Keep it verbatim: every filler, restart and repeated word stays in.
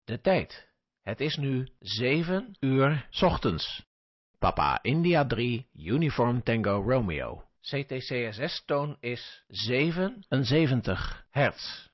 De tijd. Het is nu zeven uur 's ochtends. Papa India drie, Uniform Tango Romeo. C T C S S-toon is zevenenzeventig hertz.